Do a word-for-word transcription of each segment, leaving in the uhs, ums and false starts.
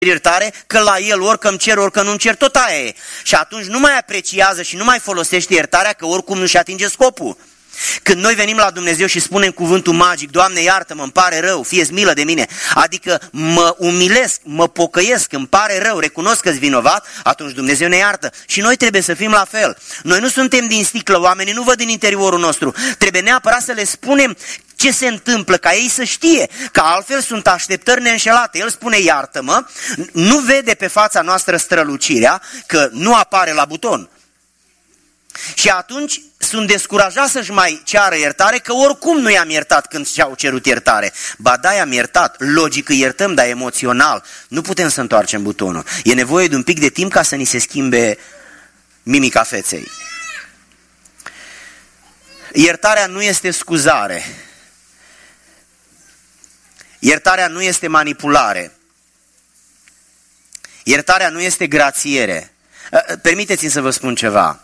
iertare, că la el orică îmi cer, orică nu-mi cer, tot aia e. Și atunci nu mai apreciază și nu mai folosește iertarea, că oricum nu-și atinge scopul. Când noi venim la Dumnezeu și spunem cuvântul magic, Doamne iartă-mă, îmi pare rău, fie-ți milă de mine, adică mă umilesc, mă pocăiesc, îmi pare rău, recunosc că-s vinovat, atunci Dumnezeu ne iartă. Și noi trebuie să fim la fel. Noi nu suntem din sticlă, oamenii nu văd din interiorul nostru. Trebuie neapărat să le spunem ce se întâmplă, ca ei să știe, că altfel sunt așteptări neînșelate. El spune iartă-mă, nu vede pe fața noastră strălucirea, că nu apare la buton. Și atunci sunt descurajat să-și mai ceară iertare, că oricum nu i-am iertat când și-au cerut iertare. Ba da, i-am iertat, logic îi iertăm, dar emoțional nu putem să întoarcem butonul. E nevoie de un pic de timp ca să ni se schimbe mimica feței. Iertarea nu este scuzare. Iertarea nu este manipulare. Iertarea nu este grațiere. Permiteți-mi să vă spun ceva.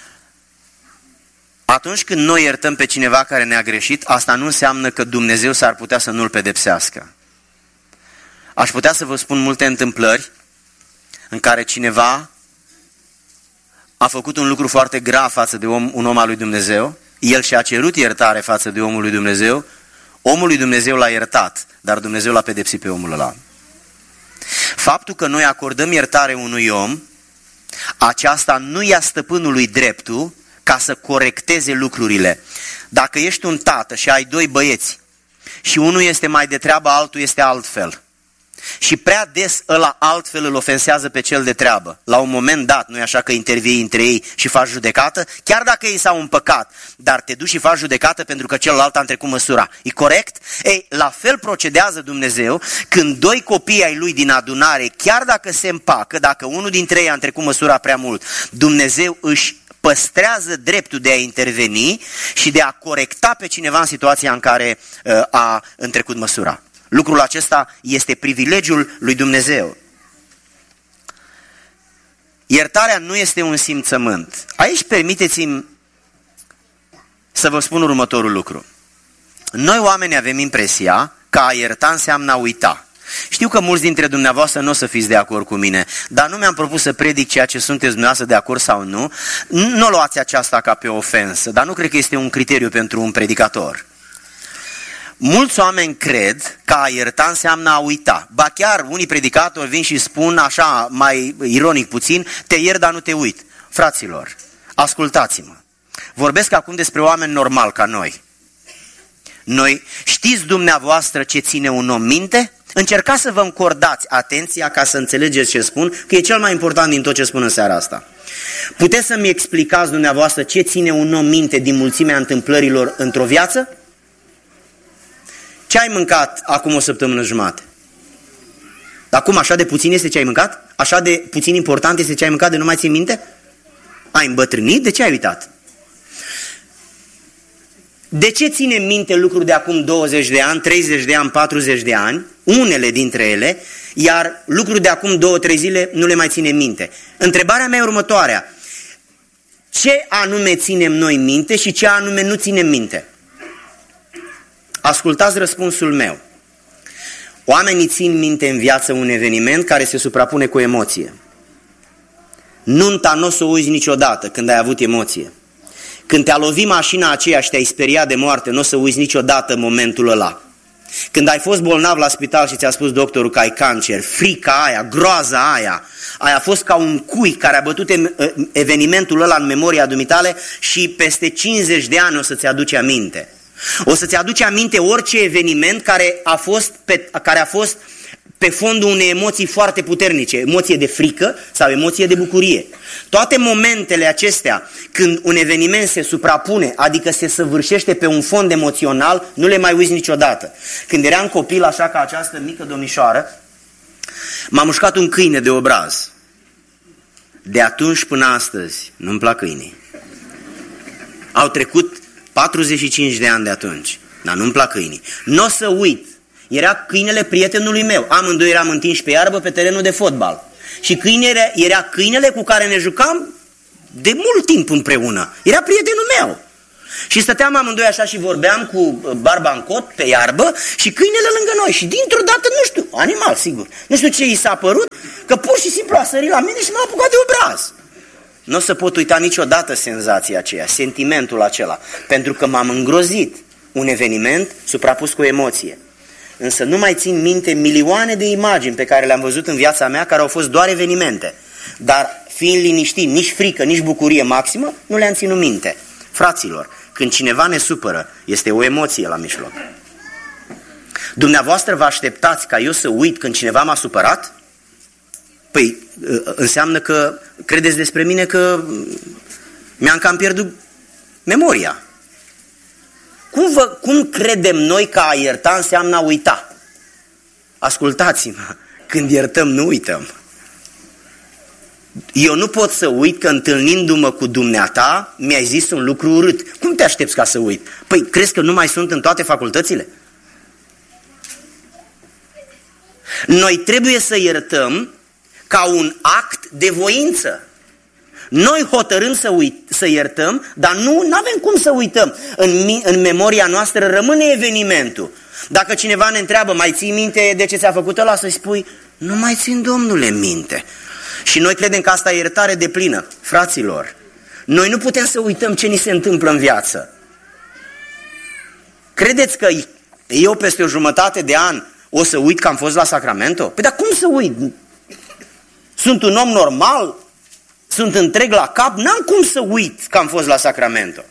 Atunci când noi iertăm pe cineva care ne-a greșit, asta nu înseamnă că Dumnezeu s-ar putea să nu-l pedepsească. Aș putea să vă spun multe întâmplări în care cineva a făcut un lucru foarte grav față de om, un om al lui Dumnezeu, el și-a cerut iertare față de omul lui Dumnezeu, omul lui Dumnezeu l-a iertat, dar Dumnezeu l-a pedepsit pe omul ăla. Faptul că noi acordăm iertare unui om, aceasta nu ia stăpânului dreptul ca să corecteze lucrurile. Dacă ești un tată și ai doi băieți și unul este mai de treabă, altul este altfel, și prea des ăla altfel îl ofensează pe cel de treabă, la un moment dat, nu e așa că intervii între ei și faci judecată, chiar dacă ei s-au împăcat, dar te duci și faci judecată pentru că celălalt a întrecut măsura. E corect? Ei, la fel procedează Dumnezeu când doi copii ai lui din adunare, chiar dacă se împacă, dacă unul dintre ei a întrecut măsura prea mult, Dumnezeu își păstrează dreptul de a interveni și de a corecta pe cineva în situația în care uh, a întrecut măsura. Lucrul acesta este privilegiul lui Dumnezeu. Iertarea nu este un simțământ. Aici permiteți-mi să vă spun următorul lucru. Noi oamenii avem impresia că a ierta înseamnă a uita. Știu că mulți dintre dumneavoastră nu o să fiți de acord cu mine, dar nu mi-am propus să predic ceea ce sunteți dumneavoastră de acord sau nu. Nu luați aceasta ca pe o ofensă, dar nu cred că este un criteriu pentru un predicator. Mulți oameni cred că a ierta înseamnă a uita. Ba chiar unii predicatori vin și spun așa, mai ironic puțin, te iert, dar nu te uit. Fraților, ascultați-mă. Vorbesc acum despre oameni normali ca noi. Noi știți dumneavoastră ce ține un om minte? Încercați să vă încordați atenția ca să înțelegeți ce spun, că e cel mai important din tot ce spun în seara asta. Puteți să-mi explicați dumneavoastră ce ține un om minte din mulțimea întâmplărilor într-o viață? Ce ai mâncat acum o săptămână jumate? Acum așa de puțin este ce ai mâncat? Așa de puțin important este ce ai mâncat de nu mai ții minte? Ai îmbătrânit? De ce ai uitat? De ce ține minte lucruri de acum douăzeci de ani, treizeci de ani, patruzeci de ani, unele dintre ele, iar lucruri de acum două, trei zile nu le mai ține minte? Întrebarea mea e următoarea. Ce anume ținem noi minte și ce anume nu ținem minte? Ascultați răspunsul meu. Oamenii țin minte în viață un eveniment care se suprapune cu emoție. Nunta nu o să o uiți niciodată când ai avut emoție. Când te-a lovit mașina aceea și te-ai speriat de moarte, nu o să uiți niciodată momentul ăla. Când ai fost bolnav la spital și ți-a spus doctorul că ai cancer, frica aia, groaza aia, aia a fost ca un cui care a bătut evenimentul ăla în memoria dumitale și peste cincizeci de ani o să-ți aduce aminte. O să-ți aduce aminte orice eveniment care a fost pe, care a fost pe fondul unei emoții foarte puternice, emoție de frică sau emoție de bucurie. Toate momentele acestea, când un eveniment se suprapune, adică se săvârșește pe un fond emoțional, nu le mai uiți niciodată. Când eram copil, așa ca această mică domnișoară, m-a mușcat un câine de obraz. De atunci până astăzi, nu-mi plac câinii. Au trecut patruzeci și cinci de ani de atunci, dar nu-mi plac câinii. Nu o să uit. Era câinele prietenului meu. Amândoi eram întinși pe iarbă pe terenul de fotbal. Și câinele era câinele cu care ne jucam de mult timp împreună. Era prietenul meu. Și stăteam amândoi așa și vorbeam cu barba în cot pe iarbă și câinele lângă noi. Și dintr-o dată, nu știu, animal sigur, nu știu ce i s-a părut, că pur și simplu a sărit la mine și m-a apucat de obraz. Nu o să pot uita niciodată senzația aceea, sentimentul acela, pentru că m-am îngrozit. Un eveniment suprapus cu o emoție. Însă nu mai țin minte milioane de imagini pe care le-am văzut în viața mea, care au fost doar evenimente. Dar fiind liniștit, nici frică, nici bucurie maximă, nu le-am ținut minte. Fraților, când cineva ne supără, este o emoție la mijloc. Dumneavoastră vă așteptați ca eu să uit când cineva m-a supărat? Păi înseamnă că credeți despre mine că mi-am cam pierdut memoria. Cum, vă, cum credem noi că a ierta înseamnă a uita? Ascultați-mă, când iertăm nu uităm. Eu nu pot să uit că întâlnindu-mă cu dumneata mi-ai zis un lucru urât. Cum te aștepți ca să uit? Păi crezi că nu mai sunt în toate facultățile? Noi trebuie să iertăm ca un act de voință. Noi hotărâm să, uit, să iertăm, dar nu avem cum să uităm. În, în memoria noastră rămâne evenimentul. Dacă cineva ne întreabă, mai ții minte de ce ți-a făcut ăla? Să-i spui, nu mai țin, domnule, minte. Și noi credem că asta e iertare deplină. Fraților, noi nu putem să uităm ce ni se întâmplă în viață. Credeți că eu peste o jumătate de an o să uit că am fost la Sacramento? Păi dar cum să uit? Sunt un om normal? Sunt întreg la cap? N-am cum să uit că am fost la Sacramento.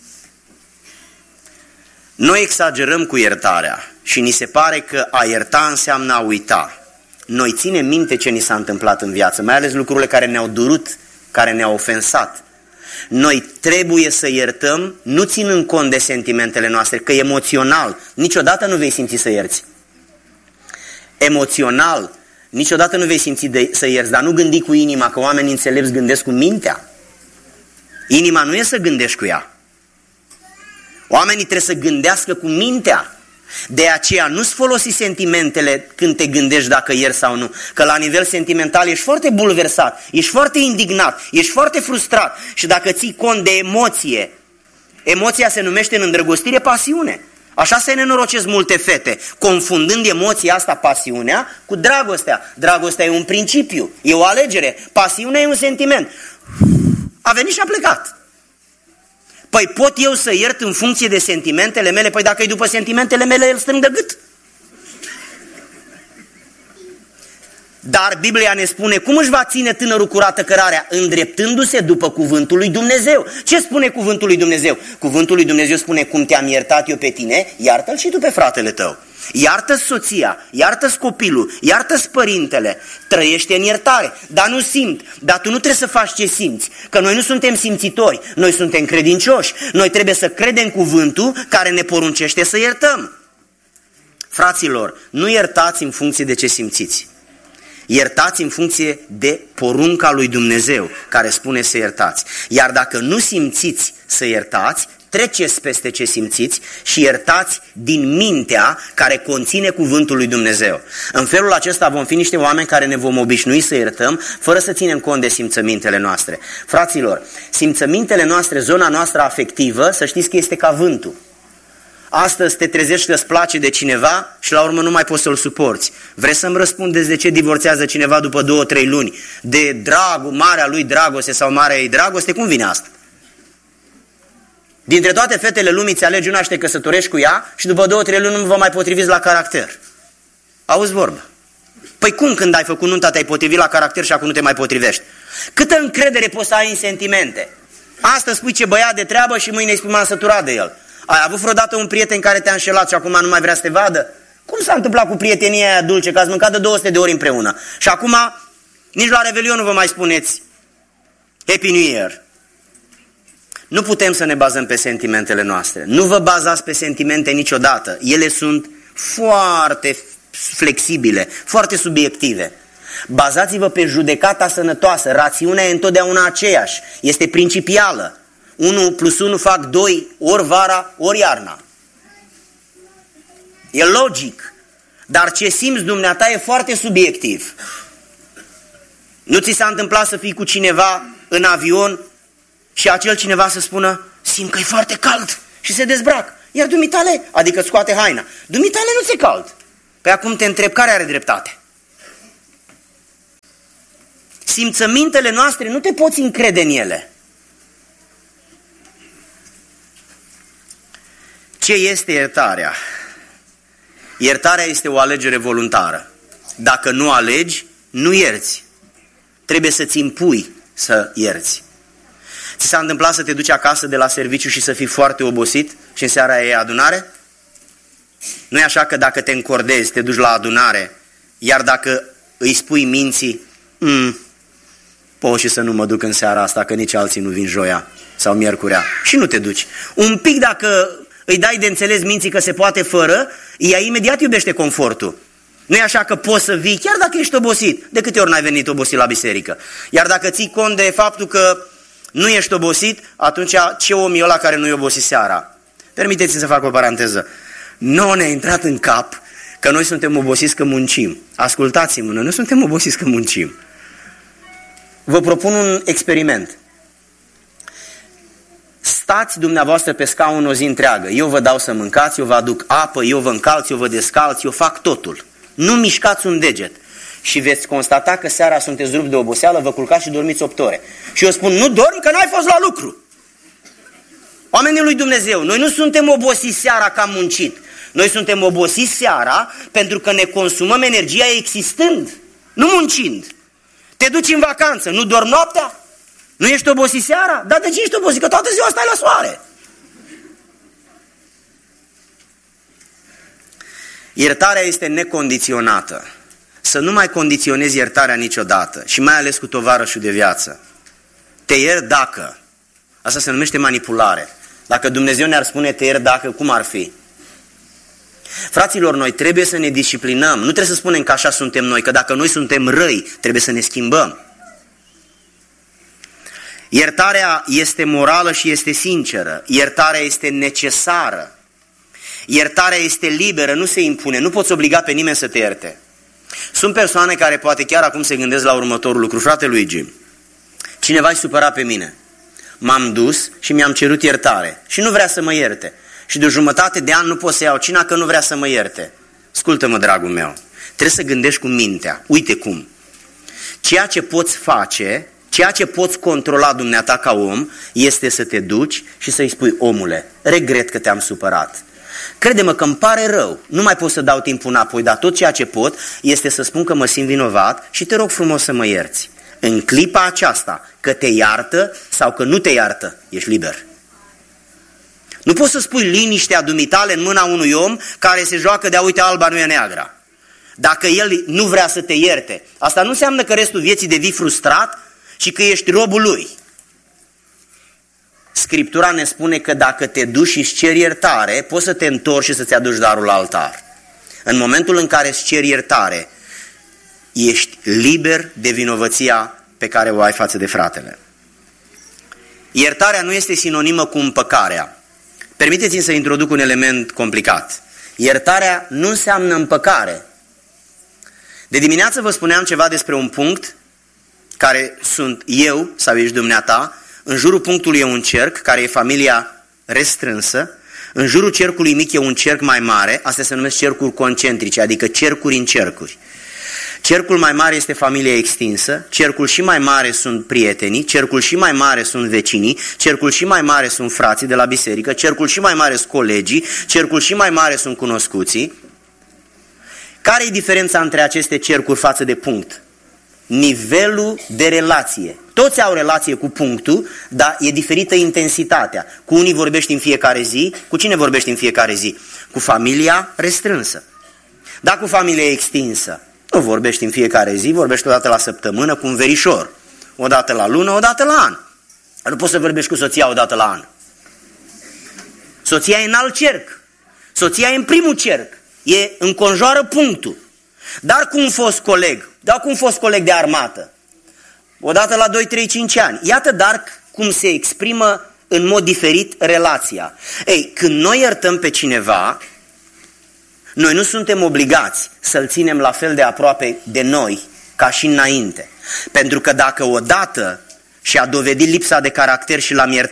Noi exagerăm cu iertarea și ni se pare că a ierta înseamnă a uita. Noi ținem minte ce ni s-a întâmplat în viață, mai ales lucrurile care ne-au durut, care ne-au ofensat. Noi trebuie să iertăm, nu ținând cont de sentimentele noastre, că emoțional niciodată nu vei simți să ierți. Emoțional niciodată nu vei simți de, să ierți, dar nu gândi cu inima, că oamenii înțelepți gândesc cu mintea. Inima nu e să gândești cu ea. Oamenii trebuie să gândească cu mintea. De aceea nu-ți folosi sentimentele când te gândești dacă ierți sau nu. Că la nivel sentimental ești foarte bulversat, ești foarte indignat, ești foarte frustrat. Și dacă ții cont de emoție, emoția se numește în îndrăgostire pasiune. Așa se nenorocesc multe fete, confundând emoția asta, pasiunea, cu dragostea. Dragostea e un principiu, e o alegere. Pasiunea e un sentiment. A venit și a plecat. Păi pot eu să iert în funcție de sentimentele mele? Păi dacă e după sentimentele mele, îl strâng de gât. Dar Biblia ne spune cum își va ține tânărul curată cărarea, îndreptându-se după cuvântul lui Dumnezeu. Ce spune cuvântul lui Dumnezeu? Cuvântul lui Dumnezeu spune, cum te-am iertat eu pe tine, iartă-l și tu pe fratele tău. Iartă-ți soția, iartă-ți copilul, iartă-ți părintele, trăiește în iertare, dar nu simt, dar tu nu trebuie să faci ce simți, că noi nu suntem simțitori, noi suntem credincioși, noi trebuie să credem cuvântul care ne poruncește să iertăm. Fraților, nu iertați în funcție de ce simțiți. Iertați în funcție de porunca lui Dumnezeu, care spune să iertați. Iar dacă nu simțiți să iertați, treceți peste ce simțiți și iertați din mintea care conține cuvântul lui Dumnezeu. În felul acesta vom fi niște oameni care ne vom obișnui să iertăm, fără să ținem cont de simțămintele noastre. Fraților, simțămintele noastre, zona noastră afectivă, să știți că este ca vântul. Astăzi te trezești că îți place de cineva și la urmă nu mai poți să-l suporți. Vreți să-mi răspundeți de ce divorțează cineva după două, trei luni? De dragul, marea lui dragoste sau marea ei dragoste? Cum vine asta? Dintre toate fetele lumii ți alegi una și te căsătorești cu ea și după două, trei luni nu vă mai potriviți la caracter. Auzi vorbă. Păi cum când ai făcut nunta te-ai potrivit la caracter și acum nu te mai potrivești? Câtă încredere poți să ai în sentimente? Astăzi spui ce băiat de treabă și mâine îi spui m-am săturat de el. Ai avut vreodată un prieten care te-a înșelat și acum nu mai vrea să te vadă? Cum s-a întâmplat cu prietenia aia dulce, că ați mâncat de două sute de ori împreună? Și acum nici la Revelion nu vă mai spuneți Happy New Year. Nu putem să ne bazăm pe sentimentele noastre. Nu vă bazați pe sentimente niciodată. Ele sunt foarte flexibile, foarte subiective. Bazați-vă pe judecata sănătoasă. Rațiunea e întotdeauna aceeași. Este principială. unu plus unu fac doi, ori vara, ori iarna. E logic. Dar ce simți dumneata e foarte subiectiv. Nu ți s-a întâmplat să fii cu cineva în avion și acel cineva să spună, simt că e foarte cald și se dezbracă. Iar dumitale, adică scoate haina, dumitale nu ți-e cald. Păi acum te întreb, care are dreptate? Simțămintele noastre, nu te poți încrede în ele. Ce este iertarea? Iertarea este o alegere voluntară. Dacă nu alegi, nu ierți. Trebuie să-ți impui să ierți. Ți s-a întâmplat să te duci acasă de la serviciu și să fii foarte obosit și în seara e adunare? Nu e așa că dacă te încordezi, te duci la adunare, iar dacă îi spui minții, mm, pot și să nu mă duc în seara asta, că nici alții nu vin joia sau miercurea, și nu te duci. Un pic dacă îi dai de înțeles minții că se poate fără, ea imediat iubește confortul. Nu e așa că poți să vii, chiar dacă ești obosit. De câte ori n-ai venit obosit la biserică? Iar dacă ții cont de faptul că nu ești obosit, atunci ce om e ăla care nu e obosit seara? Permiteți-mi să fac o paranteză. Nu ne-a intrat în cap că noi suntem obosiți că muncim. Ascultați-mă, noi nu suntem obosiți că muncim. Vă propun un experiment. Stați dumneavoastră pe scaun o zi întreagă. Eu vă dau să mâncați, eu vă aduc apă, eu vă încalț, eu vă descalț, eu fac totul. Nu mișcați un deget. Și veți constata că seara sunteți rupt de oboseală, vă culcați și dormiți opt ore. Și eu spun, nu dormi că n-ai fost la lucru. Oamenii lui Dumnezeu, noi nu suntem obosiți seara că am muncit. Noi suntem obosiți seara pentru că ne consumăm energia existând, nu muncind. Te duci în vacanță, nu dormi noaptea? Nu ești obosit seara? Dar de ce ești obosit? Că toată ziua stai la soare. Iertarea este necondiționată. Să nu mai condiționezi iertarea niciodată și mai ales cu tovarășul de viață. Te iert dacă. Asta se numește manipulare. Dacă Dumnezeu ne-ar spune te iert dacă, cum ar fi? Fraților, noi trebuie să ne disciplinăm. Nu trebuie să spunem că așa suntem noi, că dacă noi suntem răi, trebuie să ne schimbăm. Iertarea este morală și este sinceră. Iertarea este necesară. Iertarea este liberă, nu se impune. Nu poți obliga pe nimeni să te ierte. Sunt persoane care poate chiar acum se gândesc la următorul lucru. Frate Luigi, cineva-i supărat pe mine. M-am dus și mi-am cerut iertare și nu vrea să mă ierte. Și de o jumătate de an nu pot să iau cina că nu vrea să mă ierte. Ascultă-mă, dragul meu, trebuie să gândești cu mintea. Uite cum. Ceea ce poți face, ceea ce poți controla dumneata ca om, este să te duci și să-i spui, omule, regret că te-am supărat. Crede-mă că îmi pare rău, nu mai pot să dau timpul înapoi, dar tot ceea ce pot este să spun că mă simt vinovat și te rog frumos să mă ierți. În clipa aceasta, că te iartă sau că nu te iartă, ești liber. Nu poți să spui liniștea dumitale în mâna unui om care se joacă de a uite alba nu e neagra. Dacă el nu vrea să te ierte, asta nu înseamnă că restul vieții devii frustrat și că ești robul lui. Scriptura ne spune că dacă te duci și îți ceri iertare, poți să te întorci și să-ți aduci darul la altar. În momentul în care îți ceri iertare, ești liber de vinovăția pe care o ai față de fratele. Iertarea nu este sinonimă cu împăcarea. Permiteți-mi să introduc un element complicat. Iertarea nu înseamnă împăcare. De dimineață vă spuneam ceva despre un punct care sunt eu sau ești dumneata. În jurul punctului e un cerc, care e familia restrânsă. În jurul cercului mic e un cerc mai mare. Astea se numesc cercuri concentrice, adică cercuri în cercuri. Cercul mai mare este familia extinsă, cercul și mai mare sunt prietenii, cercul și mai mare sunt vecinii, cercul și mai mare sunt frații de la biserică, cercul și mai mare sunt colegii, cercul și mai mare sunt cunoscuții. Care e diferența între aceste cercuri față de punct? Nivelul de relație. Toți au relație cu punctul, dar e diferită intensitatea. Cu unii vorbești în fiecare zi, cu cine vorbești în fiecare zi? Cu familia restrânsă. Dar cu familia extinsă, nu vorbești în fiecare zi, vorbești odată la săptămână cu un verișor. Odată la lună, odată la an. Nu poți să vorbești cu soția odată la an. Soția e în alt cerc. Soția e în primul cerc. E înconjoară punctul. Dar cu un fost coleg, dar cu un fost coleg de armată, odată la doi, trei, cinci ani. Iată dar cum se exprimă în mod diferit relația. Ei, când noi iertăm pe cineva, noi nu suntem obligați să-l ținem la fel de aproape de noi ca și înainte. Pentru că dacă odată și-a dovedit lipsa de caracter și l-am iertat,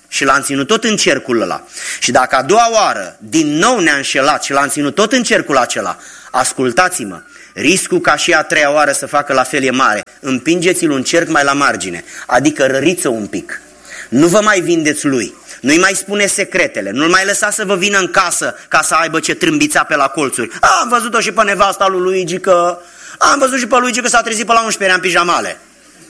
și l-am ținut tot în cercul ăla, și dacă a doua oară din nou ne-a înșelat și l-am ținut tot în cercul acela, ascultați-mă, riscul ca și a treia oară să facă la fel e mare. Împingeți-l un cerc mai la margine, adică răriți-o un pic. Nu vă mai vindeți lui, nu-i mai spune secretele, nu-l mai lăsa să vă vină în casă ca să aibă ce trâmbița pe la colțuri. A, am văzut-o și pe nevasta lui Luigi că... Am văzut și pe Luigi că s-a trezit pe la unsprezece ani în pijamale.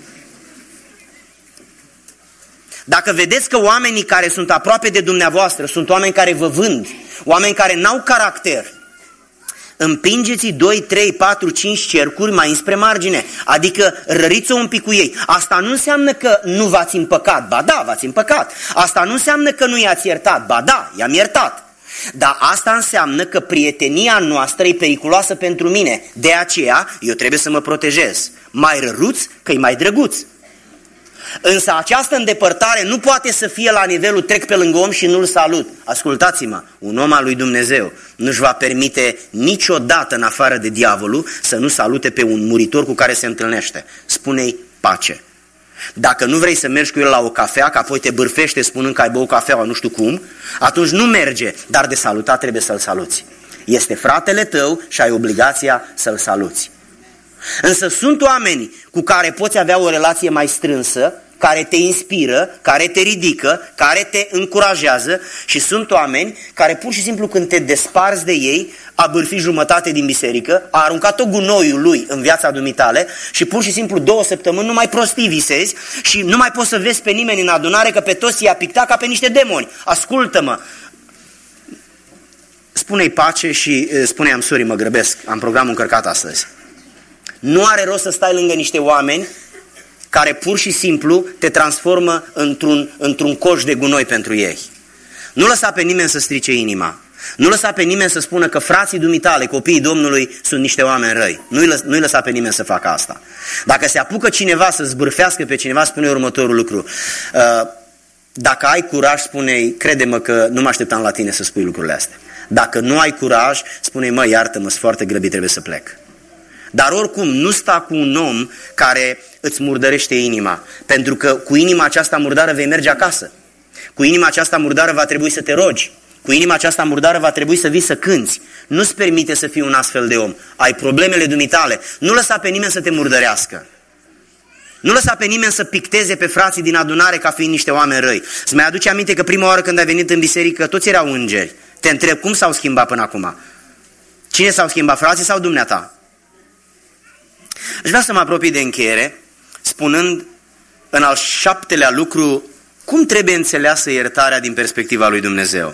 Dacă vedeți că oamenii care sunt aproape de dumneavoastră sunt oameni care vă vând, oameni care n-au caracter, împingeți-i doi, trei, patru, cinci cercuri mai înspre margine, adică răriți-o un pic cu ei. Asta nu înseamnă că nu v-ați împăcat, ba da, v-ați împăcat. Asta nu înseamnă că nu i-ați iertat, ba da, i-am iertat. Dar asta înseamnă că prietenia noastră e periculoasă pentru mine, de aceea eu trebuie să mă protejez. Mai răruț că e mai drăguț. Însă această îndepărtare nu poate să fie la nivelul trec pe lângă om și nu-l salut. Ascultați-mă, un om al lui Dumnezeu nu-și va permite niciodată în afară de diavolul să nu salute pe un muritor cu care se întâlnește. Spune-i pace. Dacă nu vrei să mergi cu el la o cafea, că apoi te bârfește spunând că ai băut cafeaua nu știu cum, atunci nu merge, dar de salutat trebuie să-l saluți. Este fratele tău și ai obligația să-l saluți. Însă sunt oameni cu care poți avea o relație mai strânsă, care te inspiră, care te ridică, care te încurajează, și sunt oameni care pur și simplu când te desparți de ei, a bârfit jumătate din biserică, a aruncat tot gunoiul lui în viața dumitale și pur și simplu două săptămâni nu mai prostii visezi și nu mai poți să vezi pe nimeni în adunare, că pe toți i-a pictat ca pe niște demoni. Ascultă-mă! Spune-i pace și spune-i am sorry, mă grăbesc, am programul încărcat astăzi. Nu are rost să stai lângă niște oameni care pur și simplu te transformă într-un, într-un coș de gunoi pentru ei. Nu lăsa pe nimeni să strice inima. Nu lăsa pe nimeni să spună că frații dumitale, copiii Domnului, sunt niște oameni răi. Nu-i, lăs, nu-i lăsa pe nimeni să facă asta. Dacă se apucă cineva să zbârfească pe cineva, spune următorul lucru. Dacă ai curaj, spune-i, crede-mă că nu mă așteptam la tine să spui lucrurile astea. Dacă nu ai curaj, spune-i, mă, iartă-mă, sunt foarte grăbit, trebuie să plec. Dar oricum nu sta cu un om care îți murdărește inima, pentru că cu inima aceasta murdară vei merge acasă. Cu inima aceasta murdară va trebui să te rogi. Cu inima aceasta murdară va trebui să vii să cânți. Nu-ți permite să fii un astfel de om. Ai problemele dumitale. Nu lăsa pe nimeni să te murdărească. Nu lăsa pe nimeni să picteze pe frații din adunare ca fiind niște oameni răi. Îți mai aduce aminte că prima oară când ai venit în biserică toți erau îngeri. Te întreb, cum s-au schimbat până acum? Cine s-au schimbat, frații sau dumneata? Aș vrea să mă apropii de încheiere, spunând în al șaptelea lucru cum trebuie înțeleasă iertarea din perspectiva lui Dumnezeu.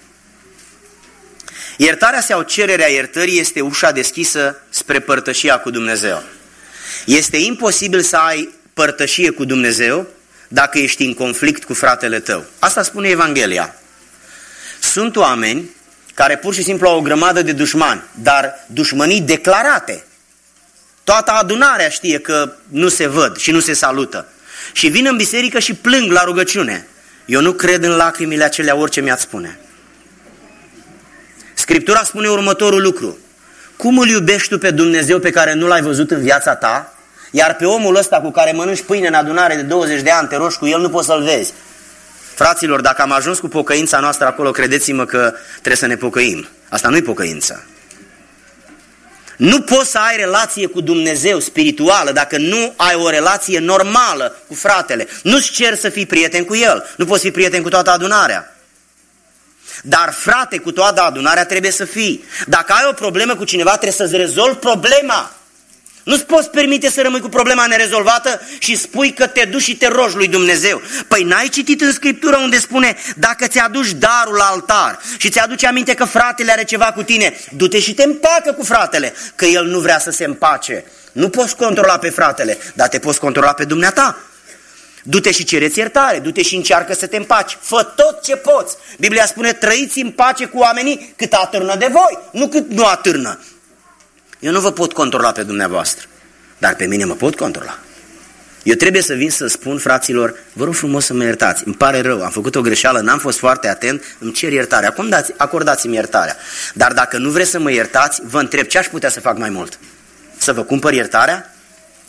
Iertarea sau cererea iertării este ușa deschisă spre părtășia cu Dumnezeu. Este imposibil să ai părtășie cu Dumnezeu dacă ești în conflict cu fratele tău. Asta spune Evanghelia. Sunt oameni care pur și simplu au o grămadă de dușmani, dar dușmănii declarate. Toată adunarea știe că nu se văd și nu se salută. Și vin în biserică și plâng la rugăciune. Eu nu cred în lacrimile acelea, orice mi-ați spune. Scriptura spune următorul lucru. Cum îl iubești tu pe Dumnezeu pe care nu l-ai văzut în viața ta, iar pe omul ăsta cu care mănânci pâine în adunare de douăzeci de ani, te rogi cu el, nu poți să-l vezi? Fraților, dacă am ajuns cu pocăința noastră acolo, credeți-mă că trebuie să ne pocăim. Asta nu-i pocăință. Nu poți să ai relație cu Dumnezeu spirituală dacă nu ai o relație normală cu fratele. Nu-ți cer să fii prieten cu el. Nu poți fi prieten cu toată adunarea. Dar frate, cu toată adunarea trebuie să fii. Dacă ai o problemă cu cineva, trebuie să-ți rezolvi problema. Nu-ți poți permite să rămâi cu problema nerezolvată și spui că te duci și te rogi lui Dumnezeu. Păi n-ai citit în Scriptură unde spune, dacă ți-aduci darul la altar și ți-aduce aminte că fratele are ceva cu tine, du-te și te împacă cu fratele, că el nu vrea să se împace. Nu poți controla pe fratele, dar te poți controla pe dumneata. Du-te și cereți iertare, du-te și încearcă să te împaci. Fă tot ce poți. Biblia spune, trăiți în pace cu oamenii cât atârnă de voi, nu cât nu atârnă. Eu nu vă pot controla pe dumneavoastră, dar pe mine mă pot controla. Eu trebuie să vin să spun, fraților, vă rog frumos să mă iertați, îmi pare rău, am făcut o greșeală, n-am fost foarte atent, îmi cer iertare. Acum dați, acordați-mi iertarea. Dar dacă nu vreți să mă iertați, vă întreb ce aș putea să fac mai mult? Să vă cumpăr iertarea?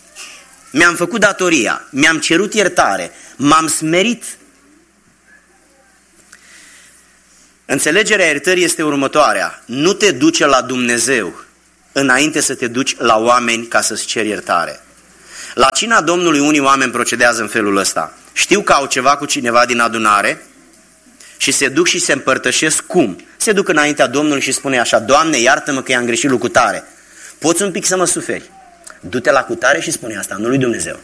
Mi-am făcut datoria, mi-am cerut iertare, m-am smerit. Înțelegerea iertării este următoarea. Nu te duce la Dumnezeu înainte să te duci la oameni ca să-ți ceri iertare. La cina Domnului unii oameni procedează în felul ăsta. Știu că au ceva cu cineva din adunare și se duc și se împărtășesc cum? Se duc înaintea Domnului și spune așa: Doamne, iartă-mă că i-am greșit lui cutare. Poți un pic să mă suferi? Du-te la cutare și spune asta, nu lui Dumnezeu.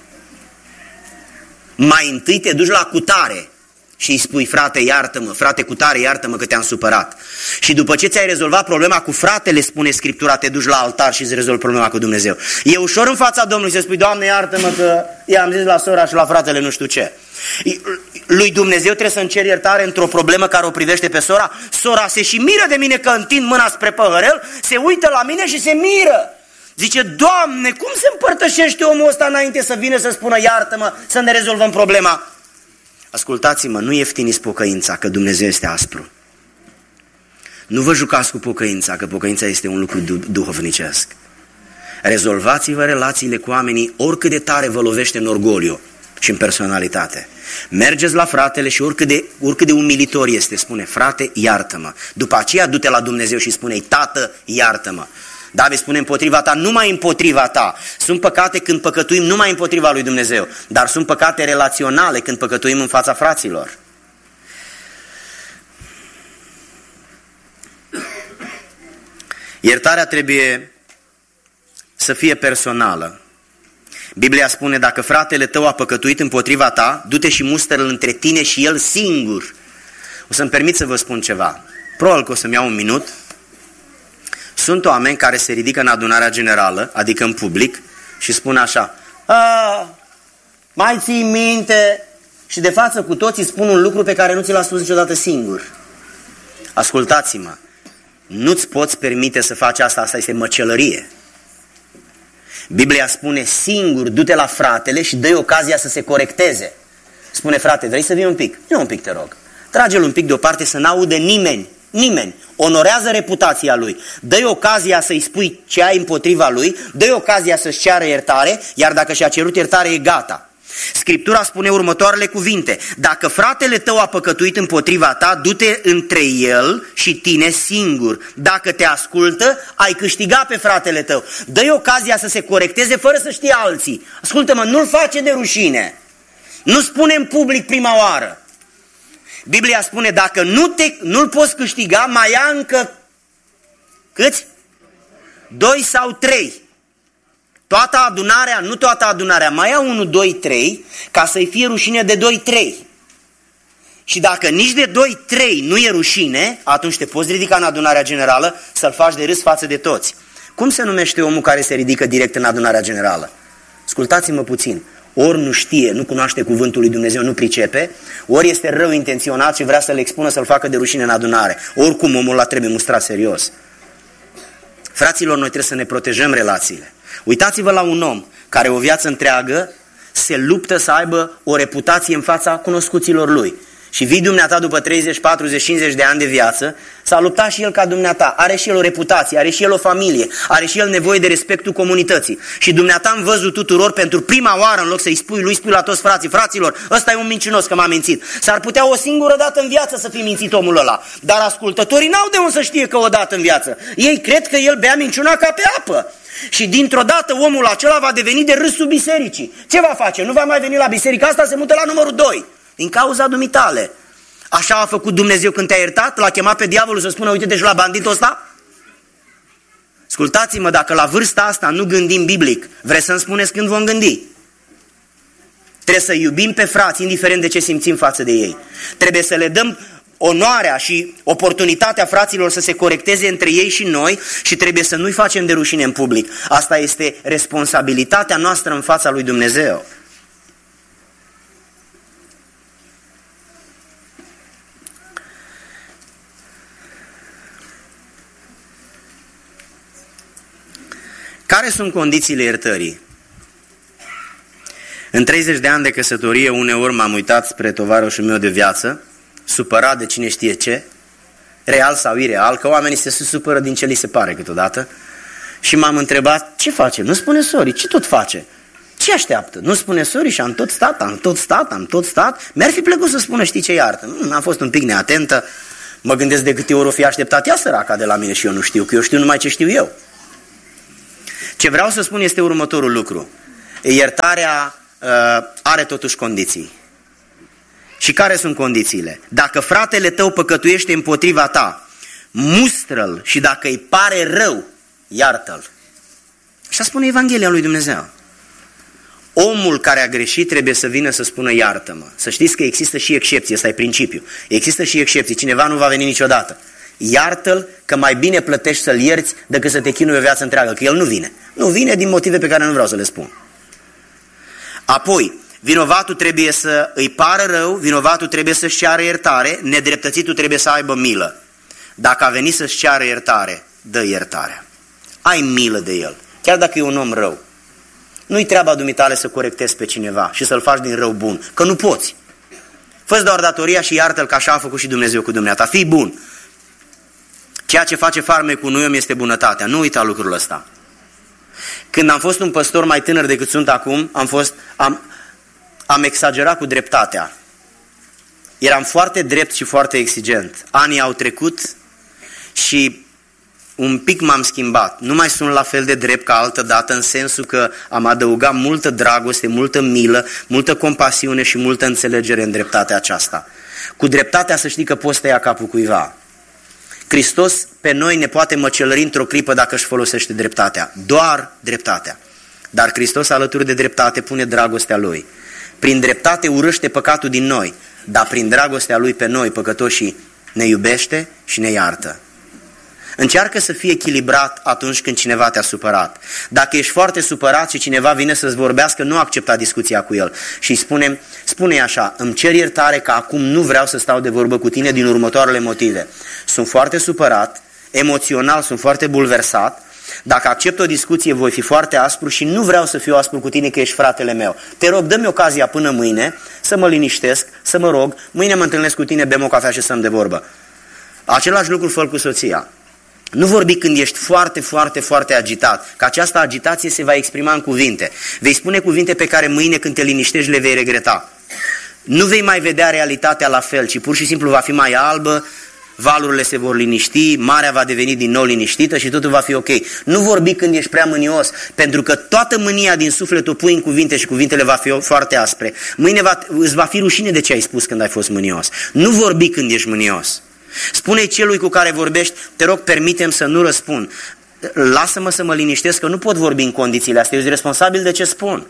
Mai întâi te duci la cutare și îi spui: frate, iartă-mă, frate cutare, iartă-mă că te-am supărat. Și după ce ți-ai rezolvat problema cu fratele, spune Scriptura, te duci la altar și îți rezolvi problema cu Dumnezeu. E ușor în fața Domnului să spui: Doamne, iartă-mă că i-am zis la sora și la fratele nu știu ce. Lui Dumnezeu trebuie să-mi cer iertare într-o problemă care o privește pe sora. Sora se și miră de mine că întind mâna spre păhărel, se uită la mine și se miră. Zice: Doamne, cum se împărtășește omul ăsta înainte să vină să spună iartă-mă, să ne rezolvăm problema? Ascultați-mă, nu ieftiniți pocăința, că Dumnezeu este aspru. Nu vă jucați cu pocăința, că pocăința este un lucru duhovnicesc. Rezolvați-vă relațiile cu oamenii oricât de tare vă lovește în orgoliu și în personalitate. Mergeți la fratele și oricât de, oricât de umilitor este, spune: frate, iartă-mă. După aceea du-te la Dumnezeu și spune-i: tată, iartă-mă. David spune: împotriva ta, numai împotriva ta. Sunt păcate când păcătuim numai împotriva lui Dumnezeu, dar sunt păcate relaționale când păcătuim în fața fraților. Iertarea trebuie să fie personală. Biblia spune: dacă fratele tău a păcătuit împotriva ta, du-te și mustră-l între tine și el singur. O să-mi permit să vă spun ceva. Probabil că o să-mi iau un minut. Sunt oameni care se ridică în adunarea generală, adică în public, și spun așa: a, mai ții minte? Și de față cu toții spun un lucru pe care nu ți l-a spus niciodată singur. Ascultați-mă, nu-ți poți permite să faci asta, asta este măcelărie. Biblia spune: singur, du-te la fratele și dă-i ocazia să se corecteze. Spune: frate, vrei să vii un pic? Nu, un pic te rog. Trage-l un pic deoparte să n-audă nimeni. Nimeni. Onorează reputația lui. Dă-i ocazia să-i spui ce ai împotriva lui, dă-i ocazia să-și ceară iertare, iar dacă și-a cerut iertare, e gata. Scriptura spune următoarele cuvinte: dacă fratele tău a păcătuit împotriva ta, du-te între el și tine singur. Dacă te ascultă, ai câștigat pe fratele tău. Dă-i ocazia să se corecteze fără să știe alții. Ascultă-mă, nu-l face de rușine. Nu spune în public prima oară. Biblia spune: dacă nu te, nu-l poți câștiga, mai ia încă câți? Doi sau trei. Toată adunarea, nu toată adunarea, mai ia unu, doi, trei, ca să-i fie rușine de doi, trei. Și dacă nici de doi, trei nu e rușine, atunci te poți ridica în adunarea generală să-l faci de râs față de toți. Cum se numește omul care se ridică direct în adunarea generală? Ascultați-mă puțin. Ori nu știe, nu cunoaște cuvântul lui Dumnezeu, nu pricepe, ori este rău intenționat și vrea să-l expună, să-l facă de rușine în adunare. Oricum omul ăla trebuie mustrat serios. Fraților, noi trebuie să ne protejăm relațiile. Uitați-vă la un om care o viață întreagă se luptă să aibă o reputație în fața cunoscuților lui. Și vii dumneata după treizeci, patruzeci, cincizeci de ani de viață, s-a luptat și el ca dumneata, are și el o reputație, are și el o familie, are și el nevoie de respectul comunității. Și dumneata am văzut tuturor pentru prima oară, în loc să-i spui lui, spui la toți frații: fraților, ăsta e un mincinos că m-a mințit. S-ar putea o singură dată în viață să fi mințit omul ăla, dar ascultătorii n-au de unde să știe că o dată în viață. Ei cred că el bea minciuna ca pe apă. Și dintr-o dată omul acela va deveni de râsul bisericii. Ce va face? Nu va mai veni la biserica asta, se mută la numărul doi. Din cauza dumitale. Așa a făcut Dumnezeu când te-a iertat? L-a chemat pe diavolul să spună: uite-te și la banditul ăsta? Ascultați-mă, dacă la vârsta asta nu gândim biblic, vreți să-mi spuneți când vom gândi? Trebuie să iubim pe frați, indiferent de ce simțim față de ei. Trebuie să le dăm onoarea și oportunitatea fraților să se corecteze între ei și noi și trebuie să nu-i facem de rușine în public. Asta este responsabilitatea noastră în fața lui Dumnezeu. Care sunt condițiile iertării? În treizeci de ani de căsătorie, uneori m-am uitat spre tovarășul meu de viață, supărat de cine știe ce, real sau ireal, că oamenii se supără din ce li se pare câteodată, și m-am întrebat: ce face? Nu spune sorii, ce tot face? Ce așteaptă? Nu spune sorii și am tot stat, am tot stat, am tot stat. Mi-ar fi plăcut să spună: știi ce, iartă, am fost un pic neatentă, Mă gândesc de câte ori o fi așteptat ea săraca de la mine și eu nu știu, că eu știu numai ce știu eu. Ce vreau să spun este următorul lucru. Iertarea uh, are totuși condiții. Și care sunt condițiile? Dacă fratele tău păcătuiește împotriva ta, mustră-l și dacă îi pare rău, iartă-l. Așa spune Evanghelia lui Dumnezeu. Omul care a greșit trebuie să vină să spună iartă-mă. Să știți că există și excepții, ăsta e principiul. Există și excepții, cineva nu va veni niciodată. Iartă-l că mai bine plătești să-l ierți decât să te chinui o viață întreagă, că el nu vine. Nu vine din motive pe care nu vreau să le spun. Apoi, vinovatul trebuie să îi pară rău, vinovatul trebuie să-și ceară iertare, nedreptățitul trebuie să aibă milă. Dacă a venit să-și ceară iertare, dă iertarea. Ai milă de el, chiar dacă e un om rău. Nu-i treaba dumitale să corectezi pe cineva și să-l faci din rău bun, că nu poți. Fă-ți doar datoria și iartă-l, că așa a făcut și Dumnezeu cu dumneata. Fii bun. Ceea ce face farmecul unui om este bunătatea. Nu uita lucrul ăsta. Când am fost un păstor mai tânăr decât sunt acum, am, fost, am, am exagerat cu dreptatea. Eram foarte drept și foarte exigent. Anii au trecut și un pic m-am schimbat. Nu mai sunt la fel de drept ca altă dată, în sensul că am adăugat multă dragoste, multă milă, multă compasiune și multă înțelegere în dreptatea aceasta. Cu dreptatea să știi că poți tăia capul cuiva. Hristos pe noi ne poate măcelări într-o clipă dacă își folosește dreptatea. Doar dreptatea. Dar Hristos alături de dreptate pune dragostea Lui. Prin dreptate urăște păcatul din noi, dar prin dragostea Lui pe noi, păcătoșii, ne iubește și ne iartă. Încearcă să fii echilibrat atunci când cineva te-a supărat. Dacă ești foarte supărat și cineva vine să-ți vorbească, nu accepta discuția cu el. Și spune, spune așa, îmi cer iertare că acum nu vreau să stau de vorbă cu tine din următoarele motive. Sunt foarte supărat, emoțional sunt foarte bulversat, dacă accept o discuție voi fi foarte aspru și nu vreau să fiu aspru cu tine că ești fratele meu. Te rog, dă-mi ocazia până mâine să mă liniștesc, să mă rog, mâine mă întâlnesc cu tine, bem o cafea și stăm de vorbă. Același lucru fă cu soția. Nu vorbi când ești foarte, foarte, foarte agitat, că această agitație se va exprima în cuvinte. Vei spune cuvinte pe care mâine când te liniștești le vei regreta. Nu vei mai vedea realitatea la fel, ci pur și simplu va fi mai albă, valurile se vor liniști, marea va deveni din nou liniștită și totul va fi ok. Nu vorbi când ești prea mânios, pentru că toată mânia din suflet o pui în cuvinte și cuvintele va fi foarte aspre. Mâine va, îți va fi rușine de ce ai spus când ai fost mânios. Nu vorbi când ești mânios. Spune celui cu care vorbești, te rog, permite-mi să nu răspund. Lasă-mă să mă liniștesc, că nu pot vorbi în condițiile astea, eu sunt responsabil de ce spun.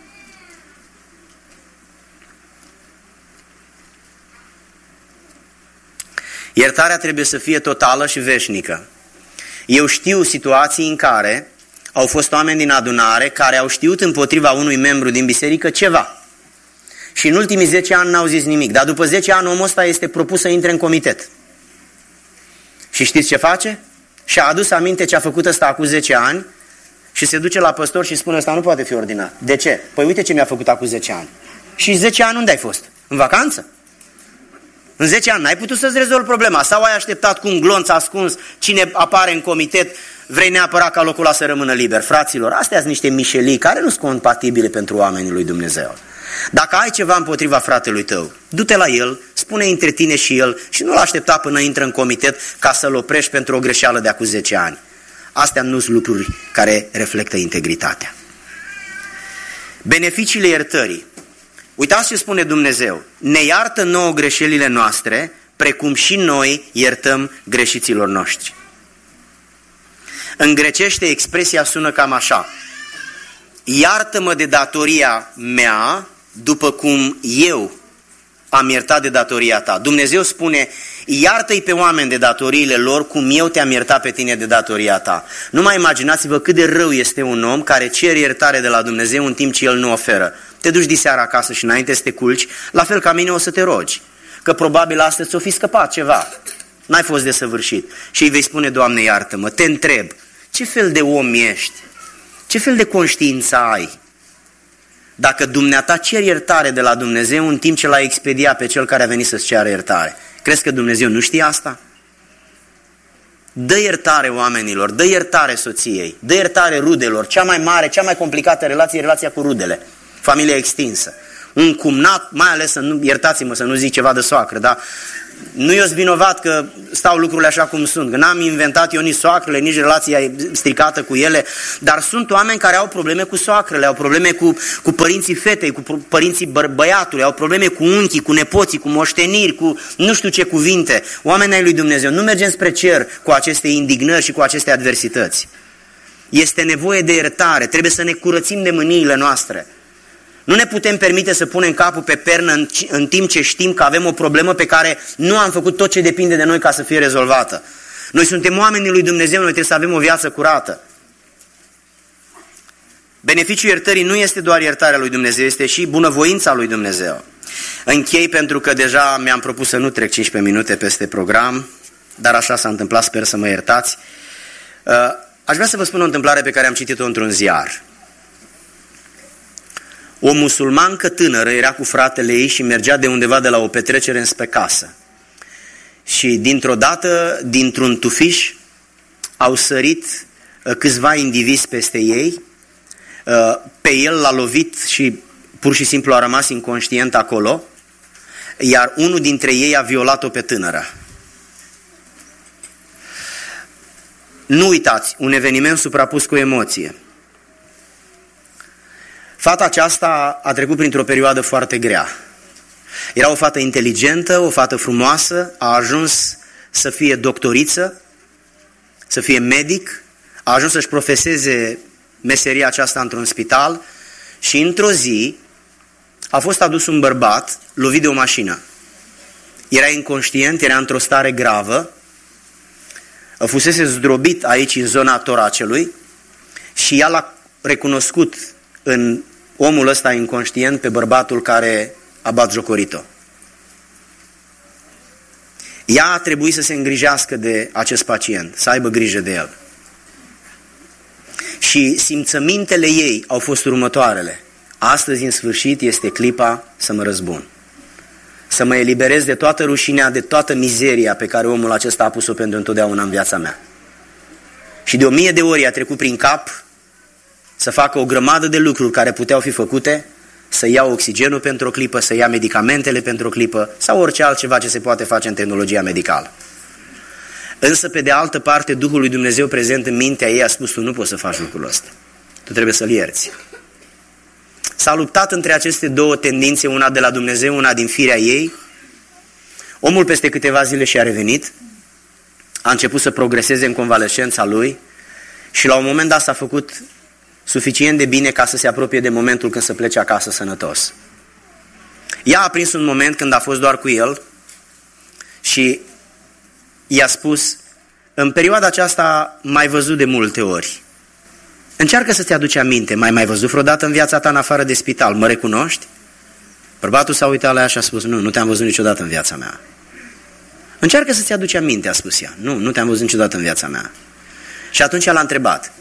Iertarea trebuie să fie totală și veșnică. Eu știu situații în care au fost oameni din adunare care au știut împotriva unui membru din biserică ceva. Și în ultimii zece ani n-au zis nimic, dar după zece ani omul ăsta este propus să intre în comitet. Și știți ce face? Și-a adus aminte ce a făcut ăsta acum zece ani și se duce la păstor și spune, ăsta nu poate fi ordinat. De ce? Păi uite ce mi-a făcut acum zece ani. Și zece ani unde ai fost? În vacanță? În zece ani n-ai putut să-ți rezolvi problema sau ai așteptat cu un glonț ascuns cine apare în comitet, vrei neapărat ca locul ăla să rămână liber. Fraților, astea sunt niște mișelii care nu sunt compatibile pentru oamenii lui Dumnezeu. Dacă ai ceva împotriva fratelui tău, du-te la el, spune între tine și el și nu-l aștepta până intră în comitet ca să-l oprești pentru o greșeală de acum zece ani. Astea nu sunt lucruri care reflectă integritatea. Beneficiile iertării. Uitați ce spune Dumnezeu. Ne iartă nouă greșelile noastre, precum și noi iertăm greșiților noștri. În grecește expresia sună cam așa. Iartă-mă de datoria mea după cum eu am iertat de datoria ta. Dumnezeu spune, iartă-i pe oameni de datoriile lor cum eu te-am iertat pe tine de datoria ta. Nu mai imaginați-vă cât de rău este un om care cere iertare de la Dumnezeu în timp ce El nu oferă. Te duci diseară acasă și înainte să te culci, la fel ca mine o să te rogi, că probabil astăzi ți-o fi scăpat ceva. N-ai fost desăvârșit. Și îi vei spune, Doamne, iartă-mă, te întreb, ce fel de om ești? Ce fel de conștiință ai? Dacă dumneata ceri iertare de la Dumnezeu în timp ce l-a expediat pe cel care a venit să-ți ceară iertare, crezi că Dumnezeu nu știe asta? Dă iertare oamenilor, dă iertare soției, dă iertare rudelor. Cea mai mare, cea mai complicată relație e relația cu rudele, familia extinsă. Un cumnat, mai ales, să nu, iertați-mă să nu zic ceva de soacră, dar nu eu sunt vinovat că stau lucrurile așa cum sunt, că n-am inventat eu nici soacrele, nici relația stricată cu ele, dar sunt oameni care au probleme cu soacrele, au probleme cu, cu părinții fetei, cu părinții bă, băiatului, au probleme cu unchii, cu nepoții, cu moșteniri, cu nu știu ce cuvinte. Oamenii ai lui Dumnezeu, nu mergem spre cer cu aceste indignări și cu aceste adversități. Este nevoie de iertare, trebuie să ne curățim de mâniile noastre. Nu ne putem permite să punem capul pe pernă în, în timp ce știm că avem o problemă pe care nu am făcut tot ce depinde de noi ca să fie rezolvată. Noi suntem oamenii lui Dumnezeu, noi trebuie să avem o viață curată. Beneficiul iertării nu este doar iertarea lui Dumnezeu, este și bunăvoința lui Dumnezeu. Închei pentru că deja mi-am propus să nu trec cincisprezece minute peste program, dar așa s-a întâmplat, sper să mă iertați. Aș vrea să vă spun o întâmplare pe care am citit-o într-un ziar. O musulmancă tânără era cu fratele ei și mergea de undeva de la o petrecere înspre casă. Și dintr-o dată, dintr-un tufiș, au sărit câțiva indivizi peste ei. Pe el l-a lovit și pur și simplu a rămas inconștient acolo, iar unul dintre ei a violat-o pe tânără. Nu uitați, un eveniment suprapus cu emoție. Fata aceasta a trecut printr-o perioadă foarte grea. Era o fată inteligentă, o fată frumoasă, a ajuns să fie doctoriță, să fie medic, a ajuns să-și profeseze meseria aceasta într-un spital și într-o zi a fost adus un bărbat lovit de o mașină. Era inconștient, era într-o stare gravă, fusese zdrobit aici în zona toracelui și ea l-a recunoscut în omul ăsta inconștient pe bărbatul care a batjocorit-o. Ea a trebuit să se îngrijească de acest pacient, să aibă grijă de el. Și simțămintele ei au fost următoarele. Astăzi, în sfârșit, este clipa să mă răzbun. Să mă eliberez de toată rușinea, de toată mizeria pe care omul acesta a pus-o pentru întotdeauna în viața mea. Și de o mie de ori a trecut prin cap să facă o grămadă de lucruri care puteau fi făcute, să ia oxigenul pentru o clipă, să ia medicamentele pentru o clipă sau orice altceva ce se poate face în tehnologia medicală. Însă, pe de altă parte, Duhul lui Dumnezeu prezent în mintea ei a spus: tu nu poți să faci lucrul ăsta. Tu trebuie să-l ierți. S-a luptat între aceste două tendințe, una de la Dumnezeu, una din firea ei. Omul peste câteva zile și-a revenit, a început să progreseze în convalescența lui și la un moment dat s-a făcut suficient de bine ca să se apropie de momentul când să plece acasă sănătos. Ea a prins un moment când a fost doar cu el și i-a spus: în perioada aceasta m-ai văzut de multe ori. Încearcă să-ți aduci aminte, m-ai mai văzut vreodată în viața ta în afară de spital, mă recunoști? Bărbatul s-a uitat la ea și a spus: nu, nu te-am văzut niciodată în viața mea. Încearcă să-ți aduci aminte, a spus ea. Nu, nu te-am văzut niciodată în viața mea. Și atunci l-a întrebat: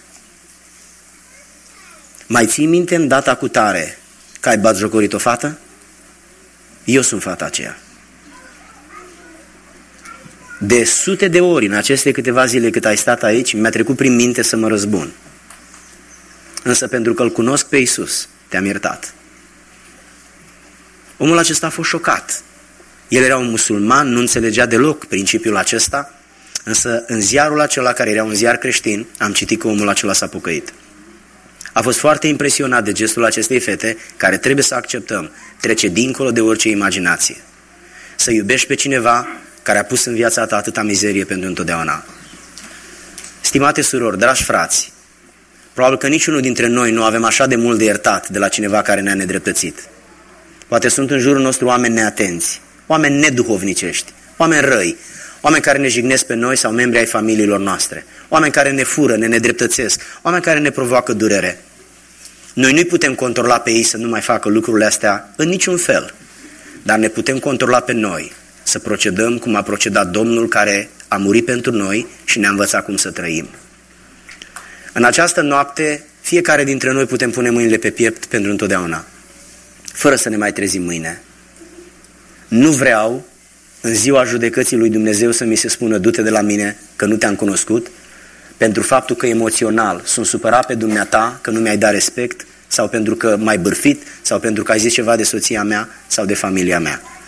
mai ții minte în data cu tare că ai batjocorit o fată? Eu sunt fata aceea. De sute de ori în aceste câteva zile cât ai stat aici, mi-a trecut prin minte să mă răzbun. Însă pentru că îl cunosc pe Iisus, te-am iertat. Omul acesta a fost șocat. El era un musulman, nu înțelegea deloc principiul acesta, însă în ziarul acela, care era un ziar creștin, am citit că omul acela s-a pocăit. A fost foarte impresionat de gestul acestei fete, care, trebuie să acceptăm, trece dincolo de orice imaginație. Să iubești pe cineva care a pus în viața ta atâta mizerie pentru întotdeauna. Stimate surori, dragi frați, probabil că niciunul dintre noi nu avem așa de mult de iertat de la cineva care ne-a nedreptățit. Poate sunt în jurul nostru oameni neatenți, oameni neduhovnicești, oameni răi, oameni care ne jignesc pe noi sau membri ai familiilor noastre, oameni care ne fură, ne nedreptățesc, oameni care ne provoacă durere. Noi nu-i putem controla pe ei să nu mai facă lucrurile astea în niciun fel, dar ne putem controla pe noi, să procedăm cum a procedat Domnul care a murit pentru noi și ne-a învățat cum să trăim. În această noapte, fiecare dintre noi putem pune mâinile pe piept pentru întotdeauna, fără să ne mai trezim mâine. Nu vreau în ziua judecății lui Dumnezeu să mi se spună: du-te de la mine că nu te-am cunoscut, pentru faptul că emoțional sunt supărat pe dumneata că nu mi-ai dat respect, sau pentru că m-ai bârfit, sau pentru că ai zis ceva de soția mea sau de familia mea.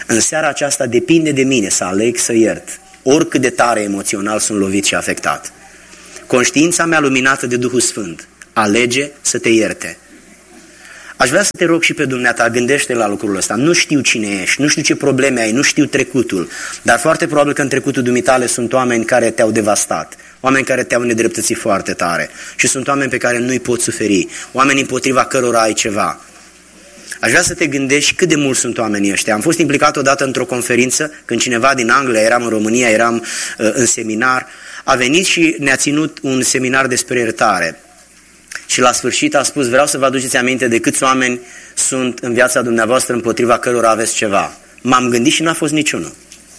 În seara aceasta depinde de mine să aleg să iert, oricât de tare emoțional sunt lovit și afectat. Conștiința mea luminată de Duhul Sfânt alege să te ierte. Aș vrea să te rog și pe dumneata, gândește la lucrul ăsta. Nu știu cine ești, nu știu ce probleme ai, nu știu trecutul, dar foarte probabil că în trecutul dumitale sunt oameni care te-au devastat, oameni care te-au nedreptățit foarte tare și sunt oameni pe care nu-i poți suferi, oameni împotriva cărora ai ceva. Aș vrea să te gândești cât de mult sunt oamenii ăștia. Am fost implicat odată într-o conferință când cineva din Anglia, eram în România, eram uh, în seminar, a venit și ne-a ținut un seminar despre iertare. Și la sfârșit a spus, vreau să vă aduceți aminte de câți oameni sunt în viața dumneavoastră împotriva cărora aveți ceva. M-am gândit și n-a fost niciunul.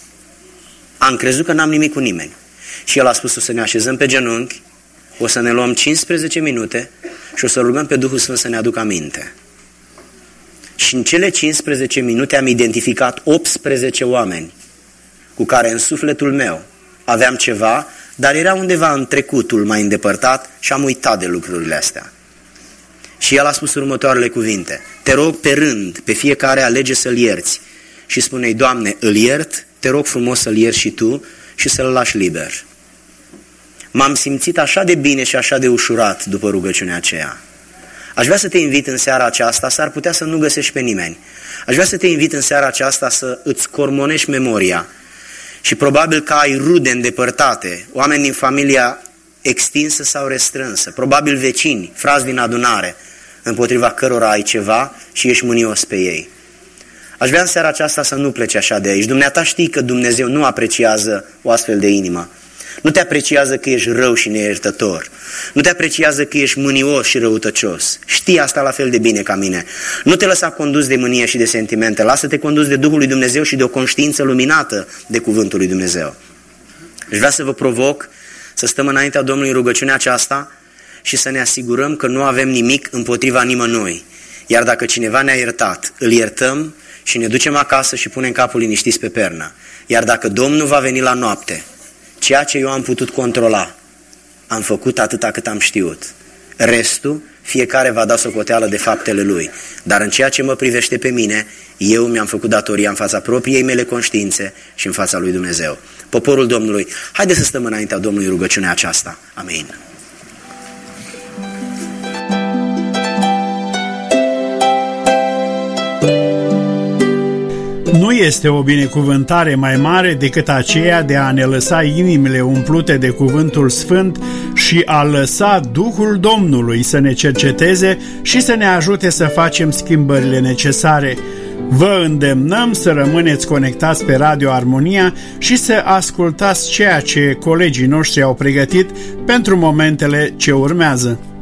Am crezut că n-am nimic cu nimeni. Și el a spus, o să ne așezăm pe genunchi, o să ne luăm cincisprezece minute și o să rugăm pe Duhul Sfânt să ne aducă aminte. Și în cele cincisprezece minute am identificat optsprezece oameni cu care în sufletul meu aveam ceva, dar era undeva în trecutul mai îndepărtat și am uitat de lucrurile astea. Și el a spus următoarele cuvinte: te rog pe rând, pe fiecare alege să-l ierți. Și spune-i, Doamne, îl iert, te rog frumos să-l ierți și tu și să-l lași liber. M-am simțit așa de bine și așa de ușurat după rugăciunea aceea. Aș vrea să te invit în seara aceasta, s-ar putea să nu găsești pe nimeni. Aș vrea să te invit în seara aceasta să îți cormonești memoria și probabil că ai rude îndepărtate, oameni din familia extinsă sau restrânsă, probabil vecini, frați din adunare, împotriva cărora ai ceva și ești mânios pe ei. Aș vrea în seara aceasta să nu pleci așa de aici. Dumneata știi că Dumnezeu nu apreciază o astfel de inimă. Nu te apreciază că ești rău și neiertător. Nu te apreciază că ești mânios și răutăcios. Știi asta la fel de bine ca mine. Nu te lăsa condus de mânie și de sentimente. Lasă-te condus de Duhul lui Dumnezeu și de o conștiință luminată de Cuvântul lui Dumnezeu. Aș vrea să vă provoc să stăm înaintea Domnului în rugăciunea aceasta și să ne asigurăm că nu avem nimic împotriva nimănui. Iar dacă cineva ne-a iertat, îl iertăm și ne ducem acasă și punem capul liniștiți pe pernă. Iar dacă Domnul va veni la noapte, ceea ce eu am putut controla, am făcut atâta cât am știut. Restul, fiecare va da socoteală de faptele lui. Dar în ceea ce mă privește pe mine, eu mi-am făcut datoria în fața propriei mele conștiințe și în fața lui Dumnezeu. Poporul Domnului, haideți să stăm înaintea Domnului rugăciunea aceasta. Amin. Nu este o binecuvântare mai mare decât aceea de a ne lăsa inimile umplute de cuvântul sfânt și a lăsa Duhul Domnului să ne cerceteze și să ne ajute să facem schimbările necesare. Vă îndemnăm să rămâneți conectați pe Radio Armonia și să ascultați ceea ce colegii noștri au pregătit pentru momentele ce urmează.